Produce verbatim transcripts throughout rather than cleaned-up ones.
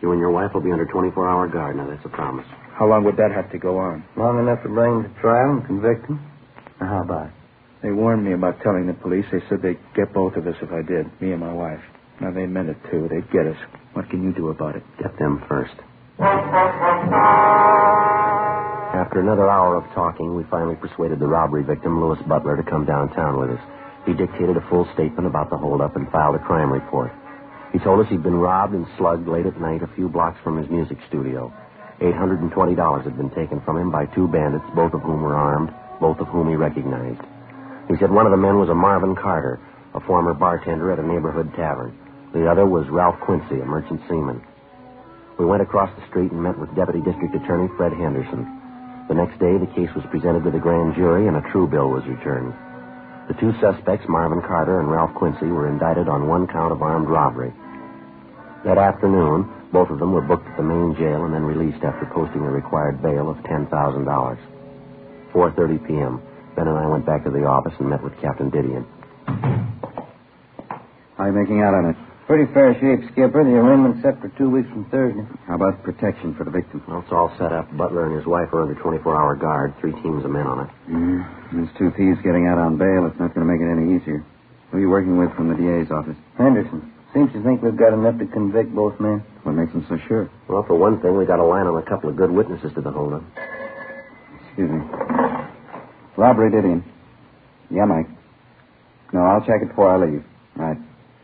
You and your wife will be under twenty-four hour guard. Now, that's a promise. How long would that have to go on? Long enough to bring him to trial and convict him. Now, how about it? They warned me about telling the police. They said they'd get both of us if I did, me and my wife. Now, they meant it, too. They'd get us. What can you do about it? Get them first. After another hour of talking, we finally persuaded the robbery victim, Louis Butler, to come downtown with us. He dictated a full statement about the holdup and filed a crime report. He told us he'd been robbed and slugged late at night a few blocks from his music studio. eight hundred twenty dollars had been taken from him by two bandits, both of whom were armed, both of whom he recognized. He said one of the men was a Marvin Carter, a former bartender at a neighborhood tavern. The other was Ralph Quincy, a merchant seaman. We went across the street and met with Deputy District Attorney Fred Henderson. The next day, the case was presented to the grand jury and a true bill was returned. The two suspects, Marvin Carter and Ralph Quincy, were indicted on one count of armed robbery. That afternoon, both of them were booked at the main jail and then released after posting a required bail of ten thousand dollars. four thirty p.m., Ben and I went back to the office and met with Captain Didion. How are you making out on it? Pretty fair shape, Skipper. The arraignment's set for two weeks from Thursday. How about protection for the victim? Well, it's all set up. Butler and his wife are under twenty-four hour guard. Three teams of men on it. Yeah. There's two thieves getting out on bail. It's not going to make it any easier. Who are you working with from the D A's office? Henderson. Seems to think we've got enough to convict both men. What makes him so sure? Well, for one thing, we got a line on a couple of good witnesses to the holdup. Excuse me. Robbery, Didion. Yeah, Mike. No, I'll check it before I leave. Right.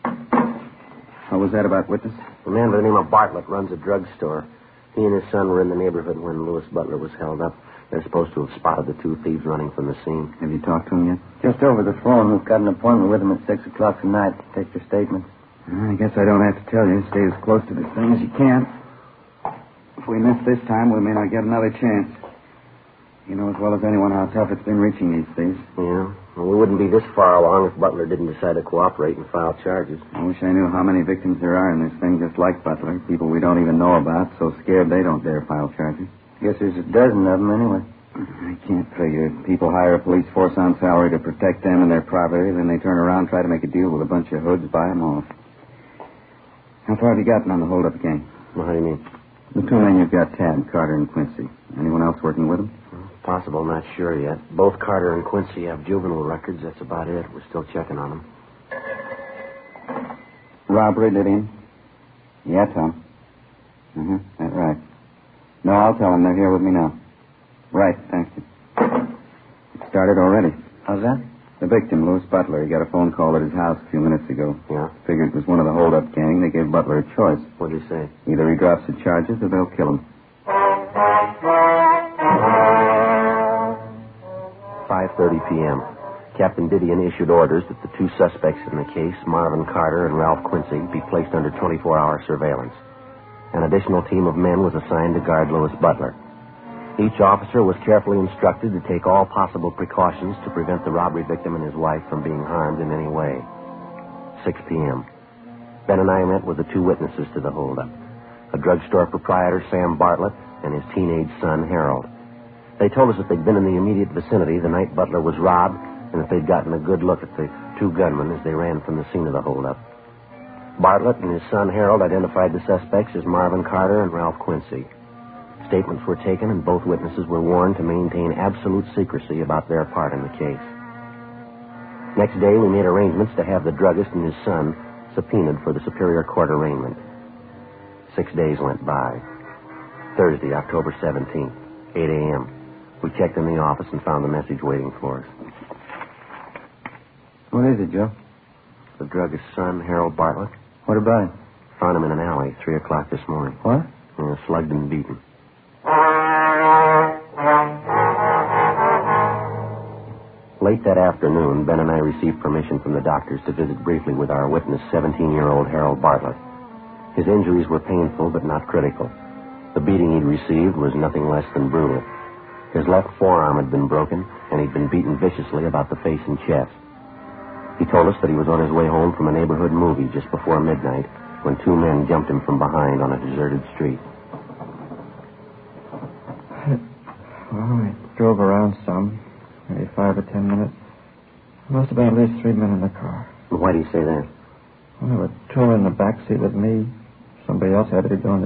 What was that about witness? A man by the name of Bartlett runs a drugstore. He and his son were in the neighborhood when Louis Butler was held up. They're supposed to have spotted the two thieves running from the scene. Have you talked to him yet? Just over the phone. We've got an appointment with him at six o'clock tonight to take their statements. I guess I don't have to tell you. Stay as close to this thing as you can. If we miss this time, we may not get another chance. You know as well as anyone how tough it's been reaching these thieves. Yeah. Well, we wouldn't be this far along if Butler didn't decide to cooperate and file charges. I wish I knew how many victims there are in this thing just like Butler. People we don't even know about, so scared they don't dare file charges. Guess there's a dozen of them anyway. I can't figure. People hire a police force on salary to protect them and their property, then they turn around and try to make a deal with a bunch of hoods, buy them off. How far have you gotten on the hold-up gang? Well, how do you mean? The two men you've got tabbed, Carter and Quincy. Anyone else working with them? Possible, not sure yet. Both Carter and Quincy have juvenile records. That's about it. We're still checking on them. Robbery, Didion? Yeah, Tom. Mm-hmm, that's right. No, I'll tell them. They're here with me now. Right, thank you. It started already. How's that? The victim, Louis Butler, he got a phone call at his house a few minutes ago. Yeah? Figured it was one of the hold-up gang. They gave Butler a choice. What'd he say? Either he drops the charges or they'll kill him. five thirty p.m. Captain Didion issued orders that the two suspects in the case, Marvin Carter and Ralph Quincy, be placed under twenty-four hour surveillance. An additional team of men was assigned to guard Louis Butler. Each officer was carefully instructed to take all possible precautions to prevent the robbery victim and his wife from being harmed in any way. six p.m. Ben and I met with the two witnesses to the holdup, a drugstore proprietor, Sam Bartlett, and his teenage son, Harold. They told us that they'd been in the immediate vicinity the night Butler was robbed and that they'd gotten a good look at the two gunmen as they ran from the scene of the holdup. Bartlett and his son, Harold, identified the suspects as Marvin Carter and Ralph Quincy. Statements were taken and both witnesses were warned to maintain absolute secrecy about their part in the case. Next day, we made arrangements to have the druggist and his son subpoenaed for the Superior Court arraignment. Six days went by. Thursday, October seventeenth, eight a.m. We checked in the office and found the message waiting for us. What is it, Joe? The druggist's son, Harold Bartlett. What about him? Found him in an alley, three o'clock this morning. What? Yeah, slugged and beaten. Late that afternoon, Ben and I received permission from the doctors to visit briefly with our witness, seventeen-year-old Harold Bartlett. His injuries were painful but not critical. The beating he'd received was nothing less than brutal. His left forearm had been broken, and he'd been beaten viciously about the face and chest. He told us that he was on his way home from a neighborhood movie just before midnight when two men jumped him from behind on a deserted street. Well, I drove around some, maybe five or ten minutes. There must have been at least three men in the car. Why do you say that? Well, there were two in the back seat with me. Somebody else had to be going to